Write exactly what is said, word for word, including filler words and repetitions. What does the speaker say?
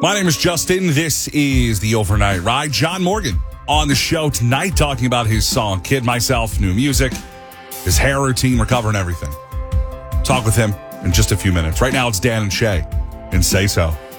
My name is Justin. This is the Overnight Ride. John Morgan on the show tonight talking about his song, Kid Myself, new music, his hair routine, we're covering everything. Talk with him in just a few minutes. Right now it's Dan and Shay and Say So.